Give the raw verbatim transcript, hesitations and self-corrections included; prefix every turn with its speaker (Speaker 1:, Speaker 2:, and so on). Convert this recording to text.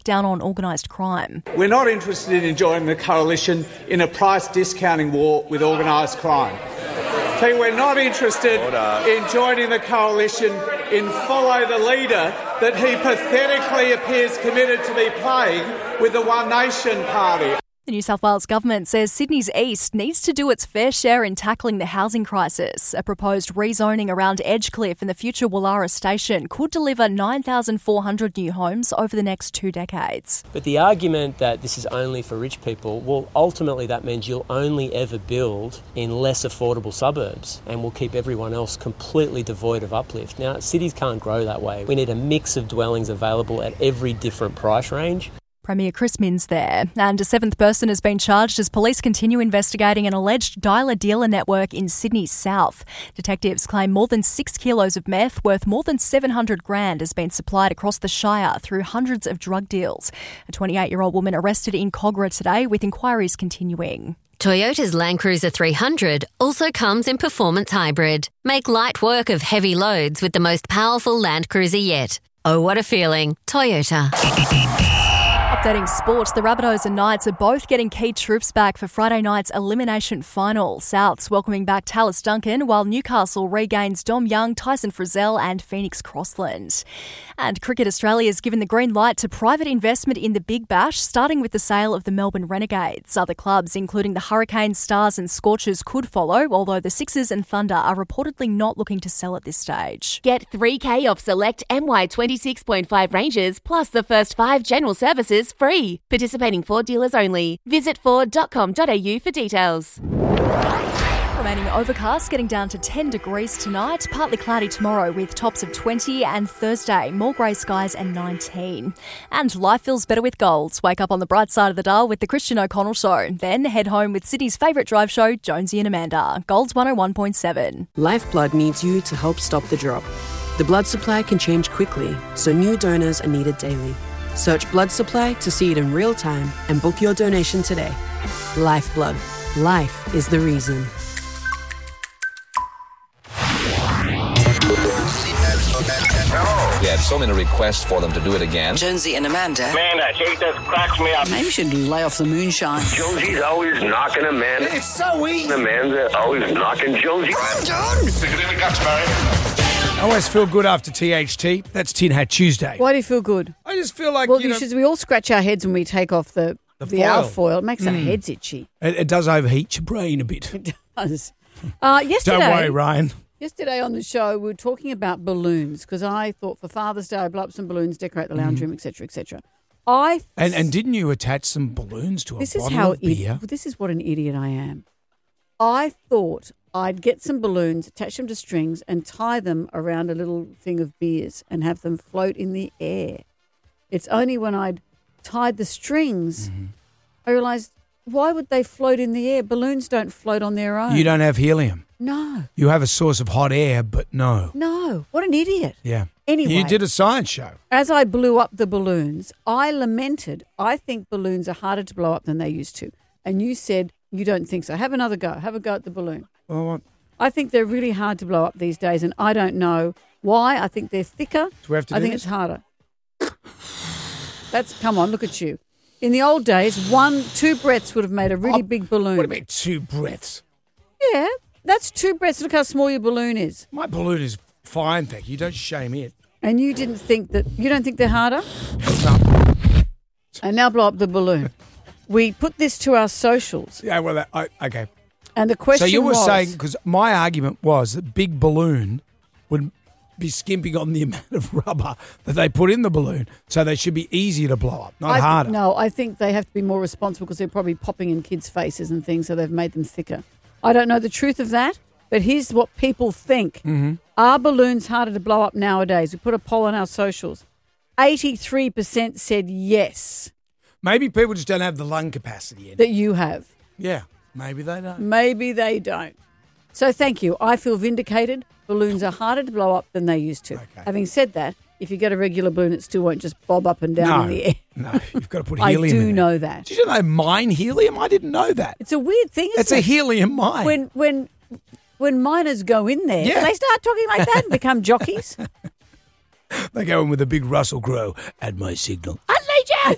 Speaker 1: down on organised crime.
Speaker 2: We're not interested in joining the coalition in a price discounting war with organised crime. Okay, we're not interested in joining the coalition in follow the leader that he pathetically appears committed to be playing with the One Nation Party.
Speaker 1: The New South Wales government says Sydney's east needs to do its fair share in tackling the housing crisis. A proposed rezoning around Edgecliff and the future Woollahra station could deliver nine thousand four hundred new homes over the next two decades.
Speaker 3: But the argument that this is only for rich people, well, ultimately that means you'll only ever build in less affordable suburbs and will keep everyone else completely devoid of uplift. Now, cities can't grow that way. We need a mix of dwellings available at every different price range.
Speaker 1: Premier Chris Minns there. And a seventh person has been charged as police continue investigating an alleged dialer-dealer network in Sydney's south. Detectives claim more than six kilos of meth worth more than seven hundred grand has been supplied across the Shire through hundreds of drug deals. A twenty-eight-year-old woman arrested in Cogra today with inquiries continuing.
Speaker 4: Toyota's Land Cruiser three hundred also comes in Performance Hybrid. Make light work of heavy loads with the most powerful Land Cruiser yet. Oh, what a feeling. Toyota.
Speaker 1: Updating sports, the Rabbitohs and Knights are both getting key troops back for Friday night's elimination final. Souths welcoming back Tallis Duncan, while Newcastle regains Dom Young, Tyson Frizzell and Phoenix Crossland. And Cricket Australia has given the green light to private investment in the Big Bash, starting with the sale of the Melbourne Renegades. Other clubs, including the Hurricanes, Stars and Scorchers, could follow, although the Sixers and Thunder are reportedly not looking to sell at this stage.
Speaker 5: Get three K off select M Y twenty-six point five ranges, plus the first five general services free. Participating Ford dealers only. Visit ford dot com dot a u for details.
Speaker 1: Remaining overcast, getting down to ten degrees tonight. Partly cloudy tomorrow with tops of twenty, and Thursday more grey skies and nineteen. And life feels better with Golds. Wake up on the bright side of the dial with the Christian O'Connell Show. Then head home with Sydney's favourite drive show, Jonesy and Amanda. Golds one oh one point seven.
Speaker 6: Lifeblood needs you to help stop the drop. The blood supply can change quickly, so new donors are needed daily. Search blood supply to see it in real time and book your donation today. Lifeblood. Life is the reason.
Speaker 7: We had so many requests for them to do it again.
Speaker 8: Jonesy and Amanda.
Speaker 9: Man, that shit just cracks me up.
Speaker 8: Maybe you should lay off the moonshine.
Speaker 9: Jonesy's always knocking Amanda.
Speaker 8: It's so easy.
Speaker 9: Amanda always knocking Jonesy.
Speaker 8: I'm done.
Speaker 9: Stick it in the guts, Barry.
Speaker 10: I always feel good after T H T. That's Tin Hat Tuesday.
Speaker 11: Why do you feel good?
Speaker 10: I just feel like,
Speaker 11: well,
Speaker 10: you
Speaker 11: you
Speaker 10: know...
Speaker 11: should, we all scratch our heads when we take off the,
Speaker 10: The
Speaker 11: the,
Speaker 10: foil.
Speaker 11: alfoil. It makes our
Speaker 10: Mm.
Speaker 11: heads itchy.
Speaker 10: It, it does overheat your brain a bit.
Speaker 11: It does. Uh, yesterday,
Speaker 10: Don't worry, Ryan.
Speaker 11: Yesterday on the show, we were talking about balloons because I thought for Father's Day, I'd blow up some balloons, decorate the lounge
Speaker 10: Mm.
Speaker 11: room, et cetera, et cetera. I
Speaker 10: And and didn't you attach some balloons to a
Speaker 11: this is
Speaker 10: bottle
Speaker 11: how
Speaker 10: of beer?
Speaker 11: This is what an idiot I am. I thought I'd get some balloons, attach them to strings, and tie them around a little thing of beers and have them float in the air. It's only when I'd tied the strings,
Speaker 10: Mm-hmm.
Speaker 11: I realised, why would they float in the air? Balloons don't float on their own.
Speaker 10: You don't have helium.
Speaker 11: No.
Speaker 10: You have a source of hot air, but no.
Speaker 11: No. What an idiot.
Speaker 10: Yeah.
Speaker 11: Anyway.
Speaker 10: You did a science show.
Speaker 11: As I blew up the balloons, I lamented, I think balloons are harder to blow up than they used to. And you said, you don't think so. Have another go. Have a go at the balloon.
Speaker 10: Well, what?
Speaker 11: I think they're really hard to blow up these days, and I don't know why. I think they're thicker.
Speaker 10: Do we have to
Speaker 11: I
Speaker 10: do
Speaker 11: think
Speaker 10: this?
Speaker 11: it's harder. That's, come on, look at you. In the old days, one, two breaths would have made a really
Speaker 10: Oh,
Speaker 11: big balloon.
Speaker 10: What do you mean two breaths?
Speaker 11: Yeah, that's two breaths. Look how small your balloon is.
Speaker 10: My balloon is fine, thank you. Don't shame it.
Speaker 11: And you didn't think that, you don't think they're harder?
Speaker 10: No.
Speaker 11: And now blow up the balloon. We put this to our socials,
Speaker 10: Yeah, well, that, I, okay.
Speaker 11: and the question
Speaker 10: So you were
Speaker 11: was,
Speaker 10: saying, because my argument was that big balloon would be skimping on the amount of rubber that they put in the balloon, so they should be easier to blow up, not
Speaker 11: I,
Speaker 10: harder.
Speaker 11: No, I think they have to be more responsible because they're probably popping in kids' faces and things, so they've made them thicker. I don't know the truth of that, but here's what people think.
Speaker 10: Mm-hmm.
Speaker 11: Are balloons harder to blow up nowadays? We put a poll on our socials. eighty-three percent said yes,
Speaker 10: Maybe people just don't have the lung capacity in.
Speaker 11: that you have.
Speaker 10: Yeah, maybe they don't.
Speaker 11: Maybe they don't. So thank you. I feel vindicated. Balloons are harder to blow up than they used to.
Speaker 10: Okay.
Speaker 11: Having said that, if you get a regular balloon, it still won't just bob up and down
Speaker 10: No,
Speaker 11: in the air.
Speaker 10: no, you've got to put
Speaker 11: I
Speaker 10: helium in
Speaker 11: do
Speaker 10: it.
Speaker 11: know that.
Speaker 10: Did you know mine helium? I didn't know that.
Speaker 11: It's a weird thing, isn't
Speaker 10: It's
Speaker 11: it?
Speaker 10: a helium mine.
Speaker 11: When when when miners go in there,
Speaker 10: Yeah.
Speaker 11: they start talking like that and become jockeys.
Speaker 10: They go in with a big Russell Crowe at my signal.
Speaker 11: Unleash